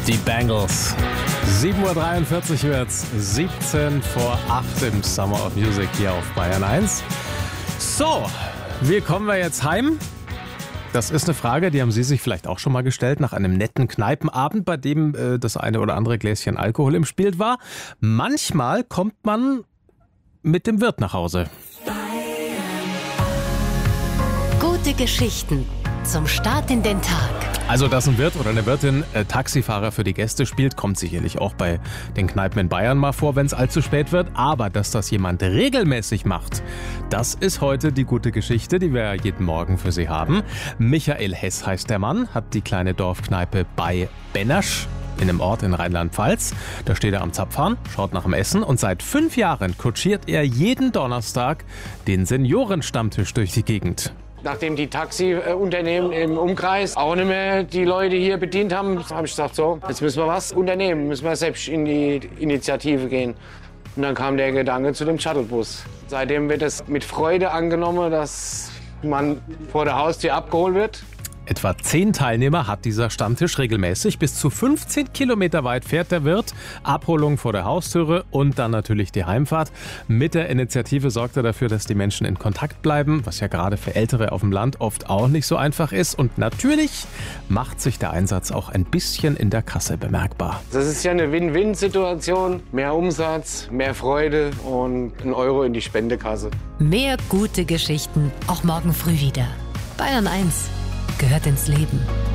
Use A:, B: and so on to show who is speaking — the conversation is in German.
A: Die Bangles. 7.43 Uhr wird's, 17 vor 8 im Summer of Music hier auf Bayern 1. So, wie kommen wir jetzt heim? Das ist eine Frage, die haben Sie sich vielleicht auch schon mal gestellt, nach einem netten Kneipenabend, bei dem das eine oder andere Gläschen Alkohol im Spiel war. Manchmal kommt man mit dem Wirt nach Hause.
B: Gute Geschichten zum Start in den Tag.
A: Also, dass ein Wirt oder eine Wirtin Taxifahrer für die Gäste spielt, kommt sicherlich auch bei den Kneipen in Bayern mal vor, wenn es allzu spät wird. Aber dass das jemand regelmäßig macht, das ist heute die gute Geschichte, die wir jeden Morgen für Sie haben. Michael Hess heißt der Mann, hat die kleine Dorfkneipe bei Bennersch in einem Ort in Rheinland-Pfalz. Da steht er am Zapfhahn, schaut nach dem Essen und seit 5 Jahren kutschiert er jeden Donnerstag den Seniorenstammtisch durch die Gegend.
C: Nachdem die Taxiunternehmen im Umkreis auch nicht mehr die Leute hier bedient haben, habe ich gesagt, so, jetzt müssen wir was unternehmen, müssen wir selbst in die Initiative gehen. Und dann kam der Gedanke zu dem Shuttlebus. Seitdem wird es mit Freude angenommen, dass man vor der Haustür abgeholt wird.
A: Etwa 10 Teilnehmer hat dieser Stammtisch regelmäßig. Bis zu 15 Kilometer weit fährt der Wirt. Abholung vor der Haustüre und dann natürlich die Heimfahrt. Mit der Initiative sorgt er dafür, dass die Menschen in Kontakt bleiben, was ja gerade für Ältere auf dem Land oft auch nicht so einfach ist. Und natürlich macht sich der Einsatz auch ein bisschen in der Kasse bemerkbar.
C: Das ist ja eine Win-Win-Situation. Mehr Umsatz, mehr Freude und €1 in die Spendekasse.
B: Mehr gute Geschichten, auch morgen früh wieder. Bayern 1 gehört ins Leben.